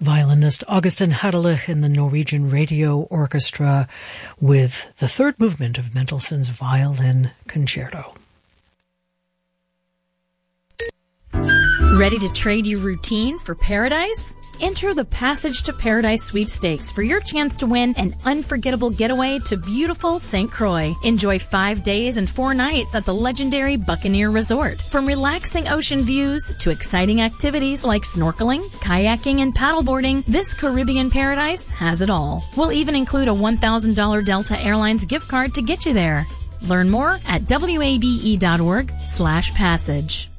violinist Augustin Hadelich and the Norwegian Radio Orchestra with the third movement of Mendelssohn's Violin Concerto. Ready to trade your routine for paradise? Enter the Passage to Paradise sweepstakes for your chance to win an unforgettable getaway to beautiful St. Croix. Enjoy 5 days and 4 nights at the legendary Buccaneer Resort. From relaxing ocean views to exciting activities like snorkeling, kayaking, and paddleboarding, this Caribbean paradise has it all. We'll even include a $1,000 Delta Airlines gift card to get you there. Learn more at wabe.org/passage.